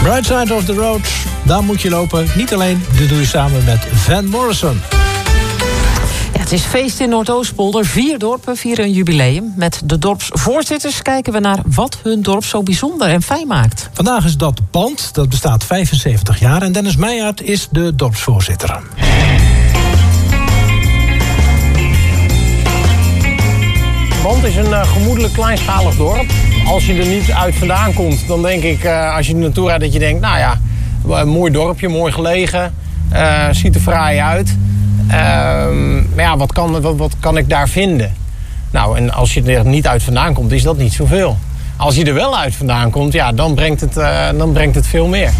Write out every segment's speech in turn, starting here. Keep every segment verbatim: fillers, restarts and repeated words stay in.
Right Side of the Road, daar moet je lopen. Niet alleen, dit doe je samen met Van Morrison. Ja, het is feest in Noordoostpolder. Vier dorpen vieren een jubileum. Met de dorpsvoorzitters kijken we naar wat hun dorp zo bijzonder en fijn maakt. Vandaag is dat Band, dat bestaat vijfenzeventig jaar. En Dennis Meijaert is de dorpsvoorzitter. Band is een uh, gemoedelijk kleinschalig dorp. Als je er niet uit vandaan komt, dan denk ik, uh, als je er naartoe rijdt, dat je denkt, nou ja, een mooi dorpje, mooi gelegen, uh, ziet er fraai uit. Uh, maar ja, wat kan, wat, wat kan ik daar vinden? Nou, en als je er niet uit vandaan komt, is dat niet zoveel. Als je er wel uit vandaan komt, ja, dan brengt het, uh, dan brengt het veel meer.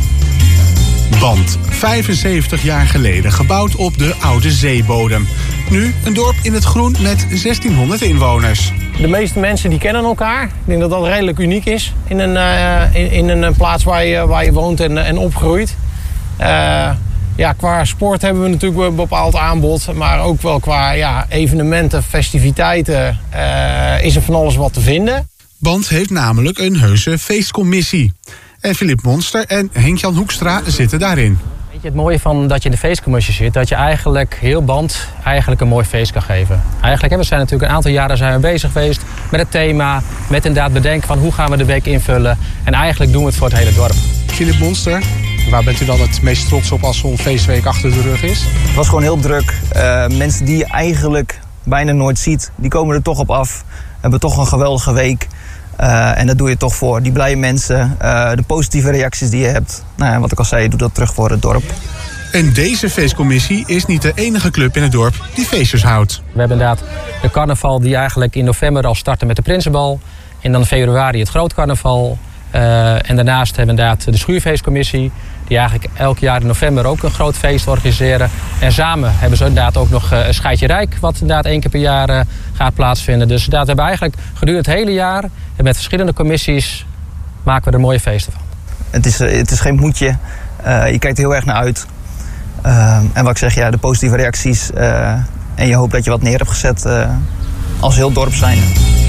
Band, vijfenzeventig jaar geleden, gebouwd op de oude zeebodem. Nu een dorp in het groen met zestienhonderd inwoners. De meeste mensen die kennen elkaar. Ik denk dat dat redelijk uniek is in een, uh, in, in een plaats waar je, waar je woont en, en opgroeit. Uh, ja, qua sport hebben we natuurlijk een bepaald aanbod, maar ook wel qua ja, evenementen, festiviteiten uh, is er van alles wat te vinden. Band heeft namelijk een heuse feestcommissie. En Philip Monster en Henk-Jan Hoekstra zitten daarin. Weet je, het mooie van dat je in de feestcommissie zit, dat je eigenlijk heel Band eigenlijk een mooi feest kan geven. Eigenlijk, we zijn natuurlijk een aantal jaren zijn we bezig geweest met het thema, met inderdaad bedenken van hoe gaan we de week invullen. En eigenlijk doen we het voor het hele dorp. Philip Monster, waar bent u dan het meest trots op als zo'n feestweek achter de rug is? Het was gewoon heel druk. Uh, mensen die je eigenlijk bijna nooit ziet, die komen er toch op af. Hebben toch een geweldige week. Uh, en dat doe je toch voor die blije mensen, uh, de positieve reacties die je hebt. Nou ja, wat ik al zei, je doet dat terug voor het dorp. En deze feestcommissie is niet de enige club in het dorp die feestjes houdt. We hebben inderdaad de carnaval die eigenlijk in november al startte met de Prinsenbal. En dan in februari het Groot Carnaval. Uh, en daarnaast hebben we inderdaad de Schuurfeestcommissie, die eigenlijk elk jaar in november ook een groot feest organiseren. En samen hebben ze inderdaad ook nog een Scheidje Rijk, wat inderdaad één keer per jaar uh, gaat plaatsvinden. Dus inderdaad, we hebben eigenlijk gedurende het hele jaar en met verschillende commissies maken we er mooie feesten van. Het is, het is geen moedje. Uh, je kijkt er heel erg naar uit. Uh, en wat ik zeg, ja, de positieve reacties. Uh, en je hoopt dat je wat neer hebt gezet uh, als heel dorp zijn.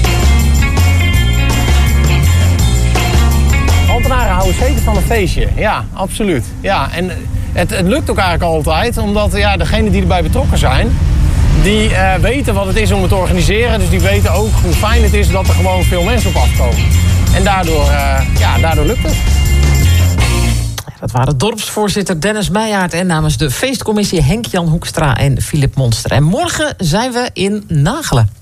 Ambtenaren houden zeker van een feestje, ja, absoluut. Ja, en het, het lukt ook eigenlijk altijd, omdat ja, degenen die erbij betrokken zijn, die uh, weten wat het is om het te organiseren. Dus die weten ook hoe fijn het is dat er gewoon veel mensen op afkomen. En daardoor, uh, ja, daardoor lukt het. Dat waren dorpsvoorzitter Dennis Meijaert en namens de feestcommissie Henk-Jan Hoekstra en Philip Monster. En morgen zijn we in Nagelen.